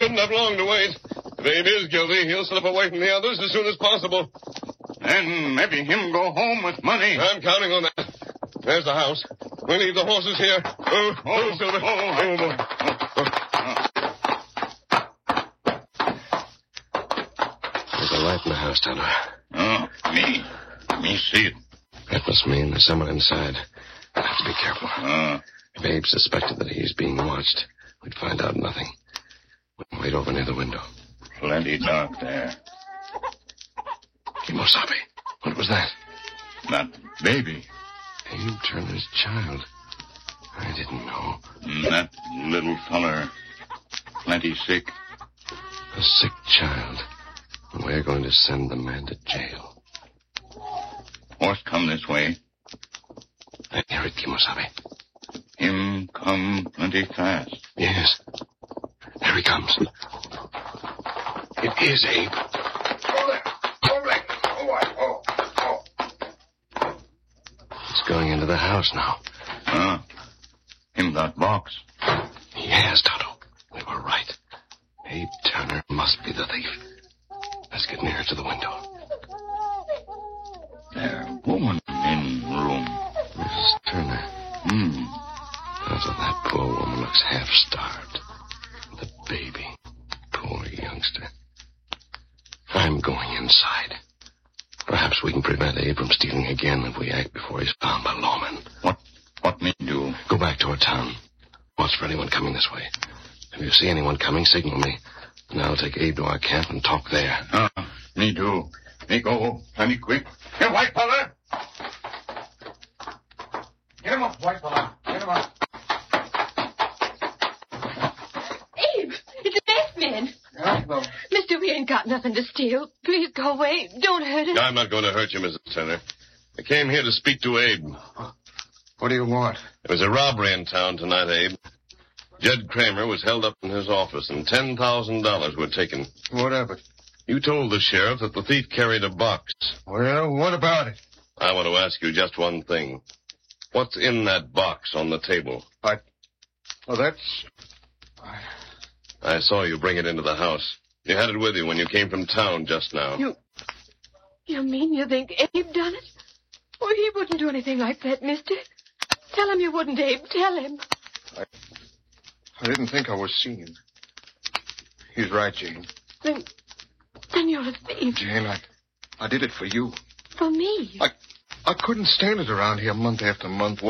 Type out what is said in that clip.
shouldn't have long to wait. If Abe is guilty, he'll slip away from the others as soon as possible. And maybe him go home with money. I'm counting on that. There's the house. We leave the horses here. Silver. There's a light in the house, Tonto. Oh, me see it. That must mean there's someone inside. I have to be careful. If Abe suspected that he's being watched, we'd find out nothing. We'd wait over near the window. Plenty dark there. Kimosabe, what was that? That baby. Abe Turner's child. I didn't know. That little feller. Plenty sick. A sick child. And we're going to send the man to jail. Horse come this way. I hear it, Kimosabe. Him come plenty fast. Yes. There he comes. It is Abe. He's going into the house now. Him got box. He has, Tonto. We were right. Abe Turner must be the thief. Let's get nearer to the window. There, woman in room. Mrs. Turner. Tonto, that poor woman looks half-starved. The baby. Poor youngster. I'm going inside. Perhaps we can prevent Abe from stealing again if we act before he's found by lawmen. What me do? Go back toward town. Watch for anyone coming this way. If you see anyone coming, signal me. And I'll take Abe to our camp and talk there. Me do. Me go plenty quick. Here, white fella! Get him up, white fella. Get him up. Abe, it's a masked man. Hello. Mister, we ain't got nothing to steal. Please go away. Don't hurt us. I'm not going to hurt you, Mrs. Turner. I came here to speak to Abe. What do you want? There was a robbery in town tonight, Abe. Jed Kramer was held up in his office, and $10,000 were taken. What happened? You told the sheriff that the thief carried a box. Well, what about it? I want to ask you just one thing. What's in that box on the table? Well, that's... I saw you bring it into the house. You had it with you when you came from town just now. You mean you think Abe done it? Oh, he wouldn't do anything like that, mister. Tell him you wouldn't, Abe. Tell him. I didn't think I was seen. He's right, Jane. Then you're a thief. Jane, I did it for you. For me. I couldn't stand it around here month after month.